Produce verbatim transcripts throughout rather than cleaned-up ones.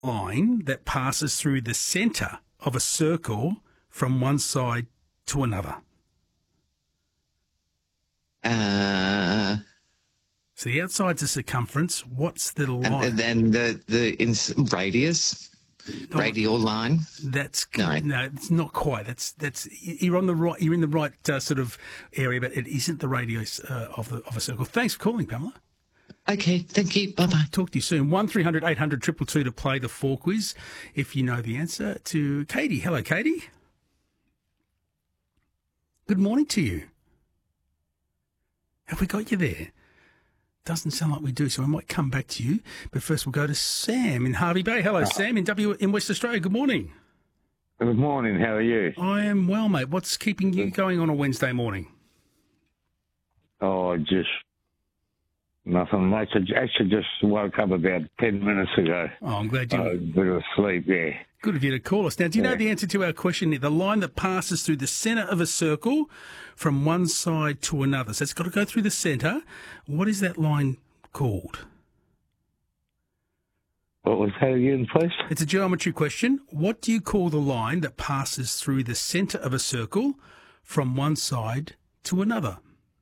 line that passes through the centre of a circle from one side to another? Uh, So the outside's the circumference. What's the line? and then the the ins- radius, Oh, radial line. That's No. no, it's not quite. That's that's you're on the right. You're in the right uh, sort of area, but it isn't the radius uh, of the of a circle. Thanks for calling, Pamela. Okay, thank you. Bye bye. Talk to you soon. One three hundred eight hundred triple two to play the four quiz. If you know the answer to Katie. Hello, Katie. Good morning to you. Have we got you there? Doesn't sound like we do, so I might come back to you. But first, we'll go to Sam in Hervey Bay. Hello, Sam in W in West Australia. Good morning. Good morning. How are you? I am well, mate. What's keeping you going on a Wednesday morning? Oh, just nothing much. I actually just woke up about ten minutes ago. Oh, I'm glad you. Uh, a bit of sleep, yeah. Good of you to call us. Now, do you know Yeah. the answer to our question? The line that passes through the centre of a circle from one side to another. So it's got to go through the centre. What is that line called? What was that again, please? It's a geometry question. What do you call the line that passes through the centre of a circle from one side to another?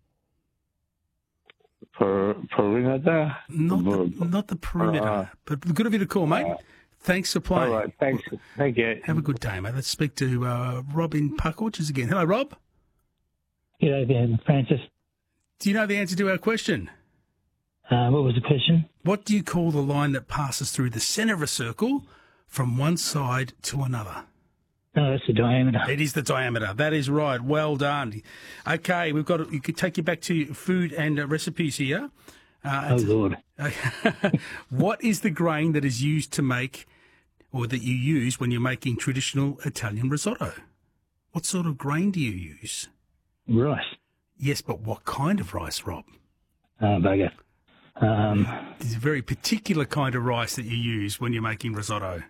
Per, perimeter? Not the, not the perimeter. Uh, but good of you to call, mate. uh, Thanks for playing. All right, thanks. Thank you. Have a good day, mate. Let's speak to uh, Rob in Park Orchards again. Hello, Rob. G'day there, Francis. Do you know the answer to our question? Uh, what was the question? What do you call the line that passes through the centre of a circle from one side to another? No, that's the diameter. It is the diameter. That is right. Well done. Okay, we've got. You could take you back to food and uh, recipes here. Uh, Oh, Lord. what is the grain that is used to make, or that you use when you're making traditional Italian risotto? What sort of grain do you use? Rice. Yes, but what kind of rice, Rob? Oh, bugger. Um, There's a very particular kind of rice that you use when you're making risotto.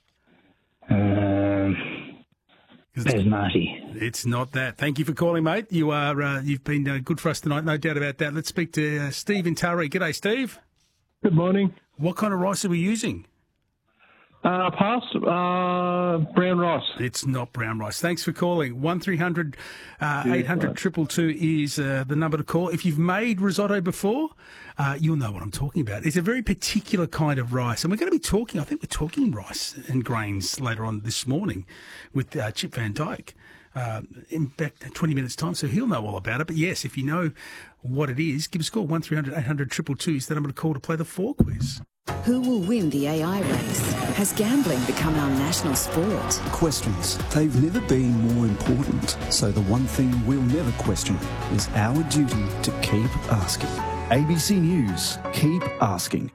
um, 'Cause it's- basmati. It's not that. Thank you for calling, mate. You are uh, you've been uh, good for us tonight, no doubt about that. Let's speak to uh, Steve in Taree. G'day, Steve. Good morning. What kind of rice are we using? Uh, pass. Uh, brown rice. It's not brown rice. Thanks for calling. One three hundred eight hundred triple two is uh, the number to call. If you've made risotto before, uh, you'll know what I'm talking about. It's a very particular kind of rice, and we're going to be talking. I think we're talking rice and grains later on this morning with uh, Chip Van Dyke. Uh, in back twenty minutes' time, so he'll know all about it. But yes, if you know what it is, give us a call. one three hundred eight hundred triple two is the number to call to play the four quiz. Who will win the A I race? Has gambling become our national sport? Questions. They've never been more important. So the one thing we'll never question is our duty to keep asking. A B C News. Keep asking.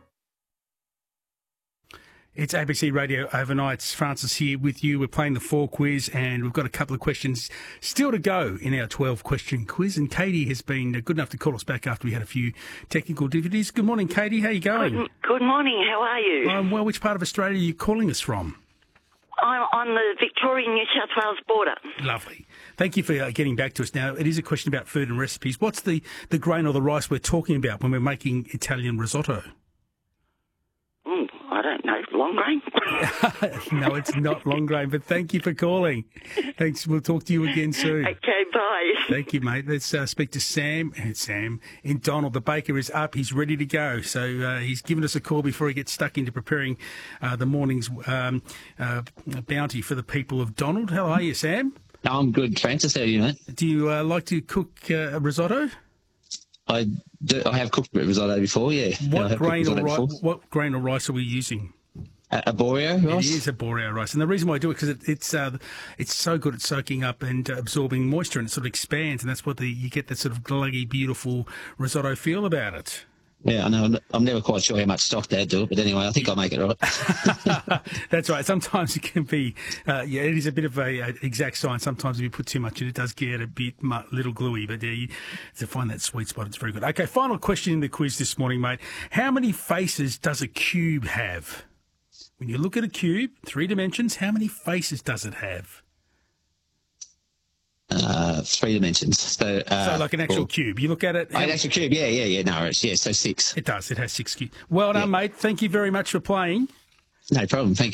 It's A B C Radio Overnights. Francis here with you. We're playing the four quiz, and we've got a couple of questions still to go in our twelve-question quiz. And Katie has been good enough to call us back after we had a few technical difficulties. Good morning, Katie. How are you going? Good, good morning. How are you? Um, well, which part of Australia are you calling us from? I'm on the Victorian-New South Wales border. Lovely. Thank you for uh, getting back to us. Now, it is a question about food and recipes. What's the, the grain or the rice we're talking about when we're making Italian risotto? Mm, I don't know. Long grain? No, it's not long grain, but thank you for calling. Thanks. We'll talk to you again soon. Okay, bye. Thank you, mate. Let's uh, speak to Sam. And Sam in Donald. The baker is up. He's ready to go. So uh, he's given us a call before he gets stuck into preparing uh, the morning's um, uh, bounty for the people of Donald. How are you, Sam? I'm good, Francis. How are you, mate? Do you uh, like to cook uh, a risotto? I do, I have cooked risotto before, yeah. I What have grain cooked or risotto ri- before. what grain or rice are we using? A, a Boreal rice? It is a Boreal rice, and the reason why I do it because it, it's uh, it's so good at soaking up and uh, absorbing moisture, and it sort of expands, and that's what the you get that sort of gluggy, beautiful risotto feel about it. Yeah, I know. I'm never quite sure how much stock they'd do it, but anyway, I think I'll make it right. That's right. Sometimes it can be, uh, yeah, it is a bit of a, a exact science. Sometimes if you put too much in, it does get a bit mu- little gluey. But uh, you, to find that sweet spot, it's very good. Okay, final question in the quiz this morning, mate. How many faces does a cube have? When you look at a cube, three dimensions, how many faces does it have? Uh, three dimensions. So, uh, So like an actual well, cube. You look at it. Oh, an actual cube, yeah, yeah, yeah. No, it's, yeah, so six. It does. It has six cubes. Well done, Yeah. mate. Thank you very much for playing. No problem. Thank you.